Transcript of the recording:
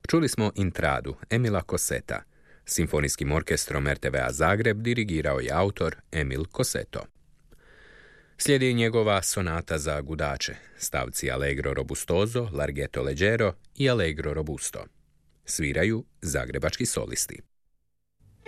Čuli smo Intradu Emila Coseta. Simfonijskim orkestrom RTVA Zagreb dirigirao je autor Emil Coseto. Slijedi njegova sonata za gudače, stavci Allegro robustoso, Larghetto leggero i Allegro robusto. Sviraju zagrebački solisti.